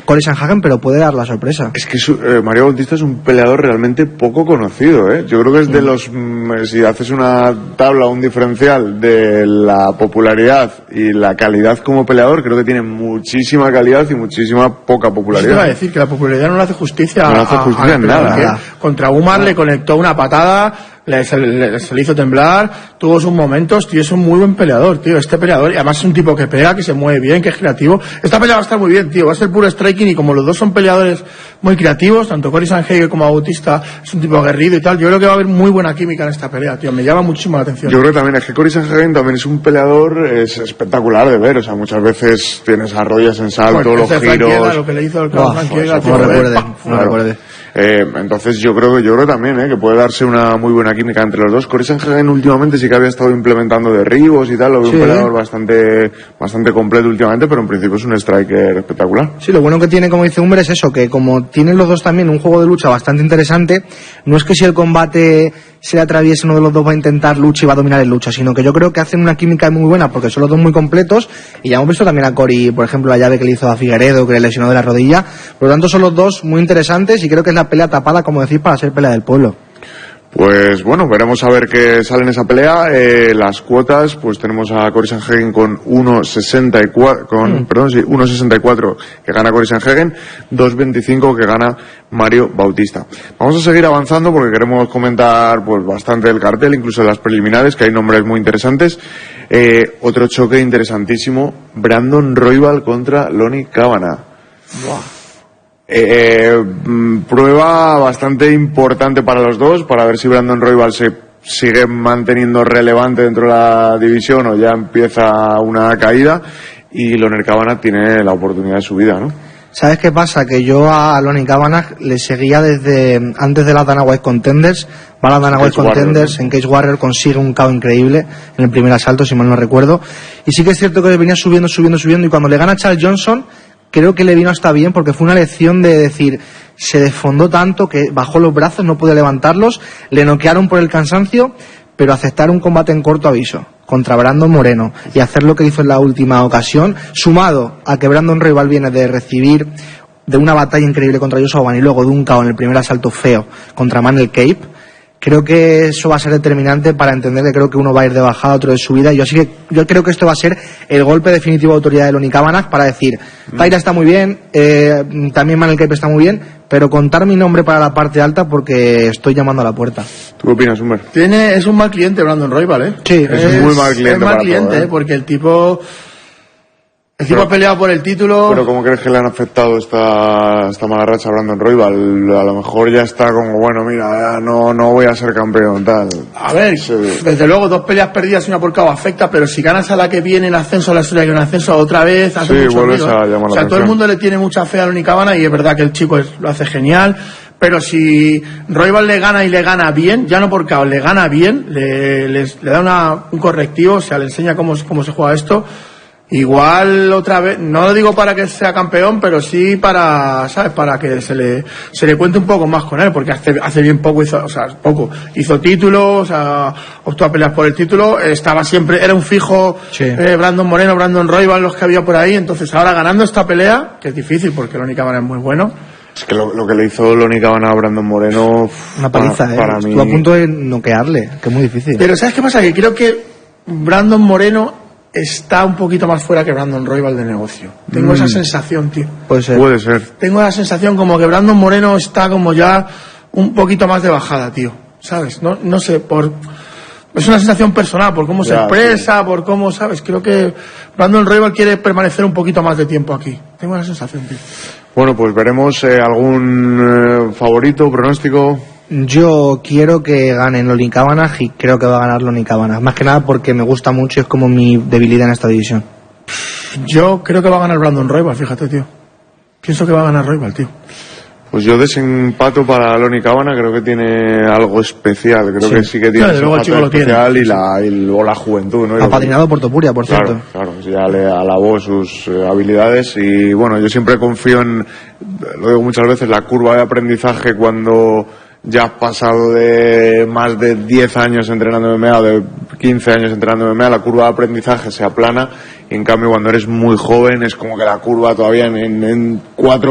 Cory Sandhagen, pero puede dar la sorpresa. Es que Mario Bautista es un peleador realmente poco conocido, ¿eh? Yo creo que es de los, si haces una tabla, un diferencial de la popularidad y la calidad como peleador, creo que tiene muchísima calidad y muchísima poca popularidad. Eso te iba a decir, que la popularidad no le hace justicia, en nada. Contra Umar le conectó una patada, se le hizo temblar, tuvo sus momentos, tío, es un muy buen peleador, tío, este peleador, y además es un tipo que pega, que se mueve bien, que es creativo. Esta pelea va a estar muy bien, tío, va a ser puro striking, y como los dos son peleadores muy creativos, tanto Cory Sandhagen como Bautista es un tipo aguerrido y tal, yo creo que va a haber muy buena química en esta pelea, tío, me llama muchísimo la atención. Yo creo que también es que Cory Sandhagen también es un peleador, es espectacular de ver, o sea, muchas veces tienes arrollas en salto, los giros. Lo que le hizo el Franquiega, no recuerde. Entonces yo creo también que puede darse una muy buena química entre los dos. Cory Sandhagen últimamente sí que había estado implementando derribos y tal, lo veo un peleador bastante completo últimamente, pero en principio es un striker espectacular. Sí, lo bueno que tiene, como dice Humber, es eso, que como tienen los dos también un juego de lucha bastante interesante, no es que si el combate se atraviese uno de los dos va a intentar lucha y va a dominar en lucha, sino que yo creo que hacen una química muy buena porque son los dos muy completos, y ya hemos visto también a Cory, por ejemplo, la llave que le hizo a Figueredo, que le lesionó de la rodilla. Por lo tanto son los dos muy interesantes y creo que es la pelea tapada, como decir, para ser pelea del pueblo. Pues bueno, veremos a ver qué sale en esa pelea. Las cuotas, pues tenemos a Cory Sandhagen con 1.64 que gana Cory Sandhagen, 2.25 que gana Mario Bautista. Vamos a seguir avanzando porque queremos comentar pues bastante del cartel, incluso de las preliminares, que hay nombres muy interesantes. Otro choque interesantísimo, Brandon Royval contra Lonnie Kavanagh. Prueba bastante importante para los dos, para ver si Brandon Royval se sigue manteniendo relevante dentro de la división o ya empieza una caída, y Lonnie Kavanagh tiene la oportunidad de su vida, ¿no? ¿Sabes qué pasa? Que yo a Lonnie Kavanagh le seguía desde antes de la Dana White Contenders. Va a la Dana White Contenders, en Cage Warrior consigue un KO increíble en el primer asalto, si mal no recuerdo, y sí que es cierto que venía subiendo, y cuando le gana a Charles Johnson creo que le vino hasta bien, porque fue una lección de decir, se desfondó tanto que bajó los brazos, no puede levantarlos, le noquearon por el cansancio, pero aceptar un combate en corto aviso contra Brandon Moreno y hacer lo que hizo en la última ocasión, sumado a que Brandon Royval viene de recibir de una batalla increíble contra Joshua Van y luego de un KO en el primer asalto feo contra Manel Cape, creo que eso va a ser determinante para entender que creo que uno va a ir de bajada, otro de subida, y yo creo que esto va a ser el golpe definitivo de autoridad de Lonnie Kavanagh para decir, Taira está muy bien, también Manel Cape está muy bien, pero contar mi nombre para la parte alta porque estoy llamando a la puerta. ¿Tú qué opinas, Humber? Es un mal cliente Brandon Royval, ¿eh? Sí, es muy mal cliente. Es mal cliente, porque el tipo ha peleado por el título. Pero ¿cómo crees que le han afectado esta mala racha a Brandon Royval? A lo mejor ya está como, bueno, mira, no voy a ser campeón, tal. A ver, desde luego 2 peleas perdidas y una por KO afecta, pero si ganas a la que viene en ascenso, a la estrella que en ascenso otra vez, hace mucho vuelves ruido. a llamar la atención. Todo el mundo le tiene mucha fe a Lonnie Kavanagh y es verdad que el chico lo hace genial. Pero si Royval le gana y le gana bien, ya no por KO, le gana bien, le da un correctivo, o sea, le enseña cómo se juega esto. Igual otra vez, no lo digo para que sea campeón, pero sí para, ¿sabes? Para que se le cuente un poco más con él, porque hace bien poco hizo títulos, o sea, optó a pelear por el título, estaba siempre, era un fijo, sí. Brandon Moreno, Brandon Royval, los que había por ahí, entonces ahora ganando esta pelea, que es difícil porque Lonnie Kavanagh es muy bueno. Es que lo que le hizo Lonnie Kavanagh a Brandon Moreno, una paliza, para mí. Estuvo a punto de noquearle, que es muy difícil. Pero ¿sabes qué pasa? Que creo que Brandon Moreno está un poquito más fuera que Brandon Royval de negocio. Tengo esa sensación, tío. Puede ser. Tengo la sensación como que Brandon Moreno está como ya un poquito más de bajada, tío. ¿Sabes? No sé, es una sensación personal, por cómo se expresa, sí. Por cómo, ¿sabes? Creo que Brandon Royval quiere permanecer un poquito más de tiempo aquí. Tengo la sensación, tío. Bueno, pues veremos algún favorito, pronóstico. Yo quiero que gane Lonnie Kavanagh y creo que va a ganar Lonnie Kavanagh. Más que nada porque me gusta mucho y es como mi debilidad en esta división. Yo creo que va a ganar Brandon Royval, fíjate, tío. Pienso que va a ganar Royval, tío. Pues yo desempato para Lonnie Kavanagh, creo que tiene algo especial, creo que sí que tiene ese factor especial y luego la juventud, ¿no? Apadrinado por Topuria, por cierto. Claro, ya le alabó sus habilidades y bueno, yo siempre confío lo digo muchas veces, la curva de aprendizaje cuando ya has pasado de más de 10 años entrenando MMA o de 15 años entrenando MMA, la curva de aprendizaje se aplana y en cambio cuando eres muy joven es como que la curva todavía en 4